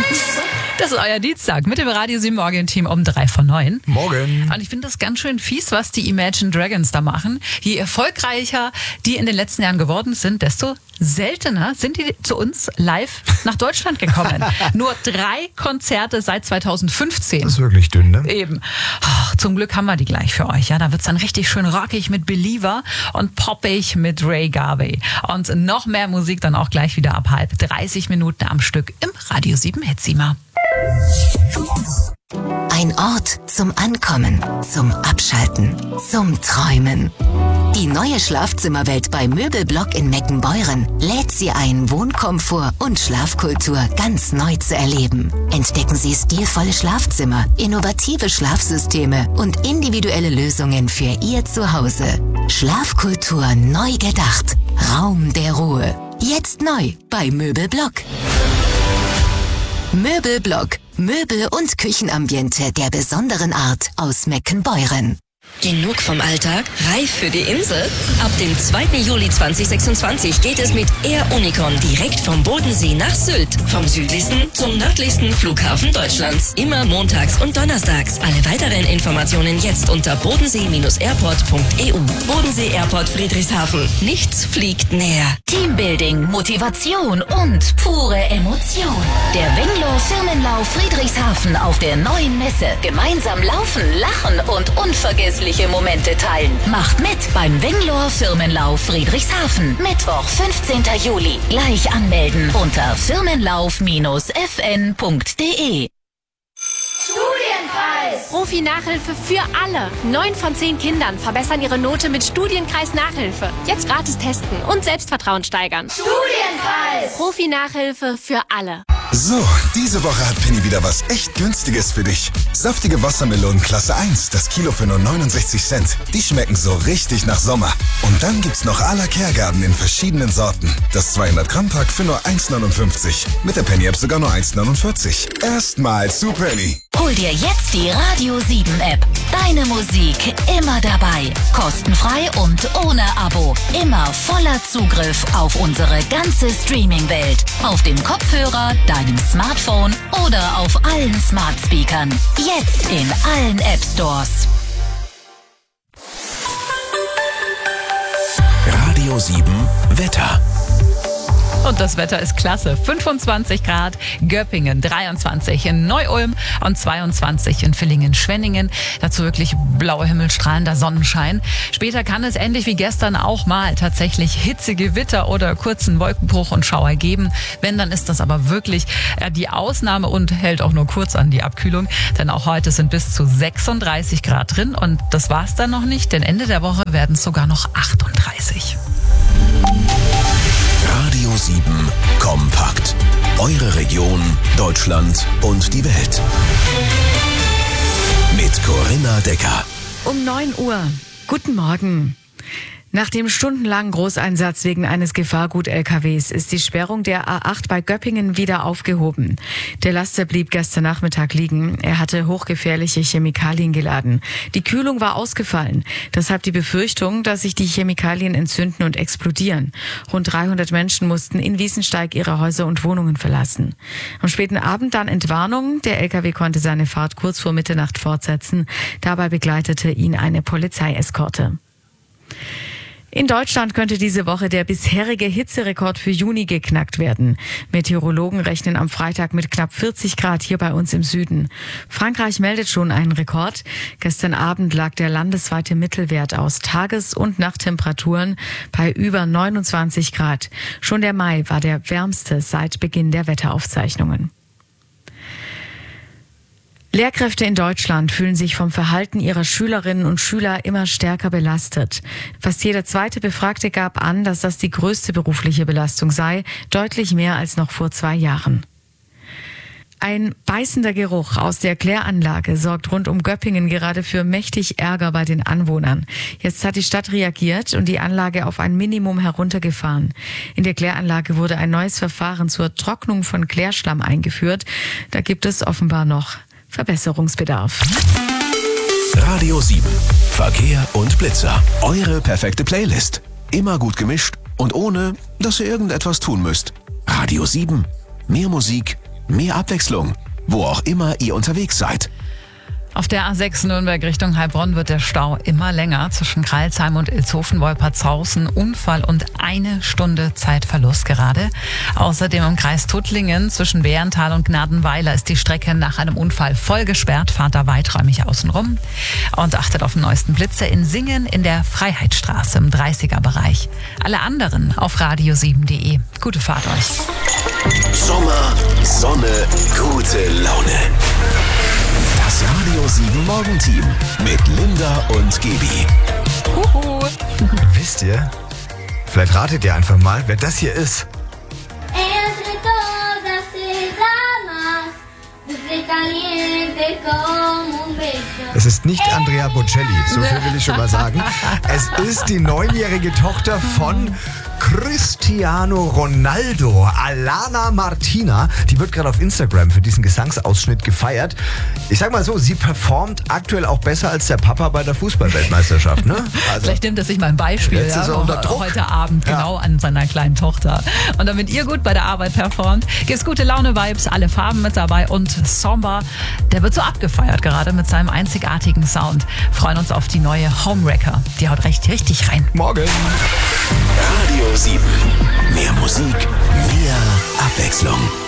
Das ist euer Dienstag mit dem Radio 7 Morgen-Team um 8:55. Morgen. Und ich finde das ganz schön fies, was die Imagine Dragons da machen. Je erfolgreicher die in den letzten Jahren geworden sind, desto seltener sind die zu uns live nach Deutschland gekommen. Nur 3 Konzerte seit 2015. Das ist wirklich dünn, ne? Eben. Ach, zum Glück haben wir die gleich für euch. Ja, da wird's dann richtig schön rockig mit Believer und poppig mit Ray Garvey. Und noch mehr Musik dann auch gleich wieder ab 30 Minuten am Stück im Radio 7 Hitzima. Ein Ort zum Ankommen, zum Abschalten, zum Träumen. Die neue Schlafzimmerwelt bei Möbelblock in Meckenbeuren lädt Sie ein, Wohnkomfort und Schlafkultur ganz neu zu erleben. Entdecken Sie stilvolle Schlafzimmer, innovative Schlafsysteme und individuelle Lösungen für Ihr Zuhause. Schlafkultur neu gedacht. Raum der Ruhe. Jetzt neu bei Möbelblock. Möbelblock. Möbel- und Küchenambiente der besonderen Art aus Meckenbeuren. Genug vom Alltag? Reif für die Insel? Ab dem 2. Juli 2026 geht es mit Air Unicon direkt vom Bodensee nach Sylt. Vom südlichsten zum nördlichsten Flughafen Deutschlands. Immer montags und donnerstags. Alle weiteren Informationen jetzt unter bodensee-airport.eu. Bodensee Airport Friedrichshafen. Nichts fliegt näher. Teambuilding, Motivation und pure Emotion. Der Wenglow Firmenlauf Friedrichshafen auf der neuen Messe. Gemeinsam laufen, lachen und unvergessliche Momente teilen. Macht mit beim Wenglow Firmenlauf Friedrichshafen. Mittwoch, 15. Juli. Gleich anmelden unter firmenlauf-fn.de. Studienkreis! Profi-Nachhilfe für alle. 9 von 10 Kindern verbessern ihre Note mit Studienkreis-Nachhilfe. Jetzt gratis testen und Selbstvertrauen steigern. Studienkreis! Profi-Nachhilfe für alle. So, diese Woche hat Penny wieder was echt Günstiges für dich. Saftige Wassermelonen Klasse 1, das Kilo für nur 69 Cent. Die schmecken so richtig nach Sommer. Und dann gibt's noch à la Kehrgarten in verschiedenen Sorten. Das 200 Gramm Pack für nur 1,59. Mit der Penny App sogar nur 1,49. Erstmal zu Penny. Hol dir jetzt die Radio 7 App. Deine Musik immer dabei. Kostenfrei und ohne Abo. Immer voller Zugriff auf unsere ganze Streaming-Welt. Auf dem Kopfhörer, deinem Smartphone oder auf allen Smart Speakern. Jetzt in allen App Stores. Radio 7 Wetter. Und das Wetter ist klasse. 25 Grad, Göppingen 23, in Neu-Ulm und 22 in Villingen-Schwenningen. Dazu wirklich blauer Himmel, strahlender Sonnenschein. Später kann es ähnlich wie gestern auch mal tatsächlich hitzige Gewitter oder kurzen Wolkenbruch und Schauer geben. Wenn, dann ist das aber wirklich die Ausnahme und hält auch nur kurz an die Abkühlung. Denn auch heute sind bis zu 36 Grad drin. Und das war's dann noch nicht, denn Ende der Woche werden es sogar noch 38. Radio 7 kompakt. Eure Region, Deutschland und die Welt. Mit Corinna Decker. Um 9 Uhr. Guten Morgen. Nach dem stundenlangen Großeinsatz wegen eines Gefahrgut-LKWs ist die Sperrung der A8 bei Göppingen wieder aufgehoben. Der Laster blieb gestern Nachmittag liegen. Er hatte hochgefährliche Chemikalien geladen. Die Kühlung war ausgefallen. Deshalb die Befürchtung, dass sich die Chemikalien entzünden und explodieren. Rund 300 Menschen mussten in Wiesensteig ihre Häuser und Wohnungen verlassen. Am späten Abend dann Entwarnung. Der LKW konnte seine Fahrt kurz vor Mitternacht fortsetzen. Dabei begleitete ihn eine Polizeieskorte. In Deutschland könnte diese Woche der bisherige Hitzerekord für Juni geknackt werden. Meteorologen rechnen am Freitag mit knapp 40 Grad hier bei uns im Süden. Frankreich meldet schon einen Rekord. Gestern Abend lag der landesweite Mittelwert aus Tages- und Nachttemperaturen bei über 29 Grad. Schon der Mai war der wärmste seit Beginn der Wetteraufzeichnungen. Lehrkräfte in Deutschland fühlen sich vom Verhalten ihrer Schülerinnen und Schüler immer stärker belastet. Fast jeder zweite Befragte gab an, dass das die größte berufliche Belastung sei, deutlich mehr als noch vor 2 Jahren. Ein beißender Geruch aus der Kläranlage sorgt rund um Göppingen gerade für mächtig Ärger bei den Anwohnern. Jetzt hat die Stadt reagiert und die Anlage auf ein Minimum heruntergefahren. In der Kläranlage wurde ein neues Verfahren zur Trocknung von Klärschlamm eingeführt. Da gibt es offenbar noch Verbesserungsbedarf. Radio 7. Verkehr und Blitzer. Eure perfekte Playlist. Immer gut gemischt und ohne, dass ihr irgendetwas tun müsst. Radio 7. Mehr Musik, Mehr Abwechslung, wo auch immer ihr unterwegs seid. Auf der A6 Nürnberg Richtung Heilbronn wird der Stau immer länger. Zwischen Kreilsheim und Ilshofen-Wolpertshausen Unfall und 1 Stunde Zeitverlust gerade. Außerdem im Kreis Tuttlingen zwischen Bärental und Gnadenweiler ist die Strecke nach einem Unfall voll gesperrt. Fahrt da weiträumig außenrum. Und achtet auf den neuesten Blitzer in Singen in der Freiheitsstraße im 30er-Bereich. Alle anderen auf radio7.de. Gute Fahrt euch. Sommer, Sonne, gute Laune. Das Radio 7 Morgenteam mit Linda und Gaby. Huhu. Wisst ihr, vielleicht ratet ihr einfach mal, wer das hier ist. Es ist nicht Andrea Bocelli, so viel will ich schon mal sagen. Es ist die 9-jährige Tochter von Cristiano Ronaldo, Alana Martina. Die wird gerade auf Instagram für diesen Gesangsausschnitt gefeiert. Ich sag mal so, sie performt aktuell auch besser als der Papa bei der Fußball-Weltmeisterschaft. Ne? Also, vielleicht nimmt er sich mal ein Beispiel unter Druck. Heute Abend genau an seiner kleinen Tochter. Und damit ihr gut bei der Arbeit performt, gibt's gute Laune-Vibes, alle Farben mit dabei und Samba, der wird so abgefeiert gerade mit seinem einzigartigen Sound. Freuen uns auf die neue Homewrecker. Die haut richtig rein. Morgen. Radio 7. Mehr Musik, mehr Abwechslung.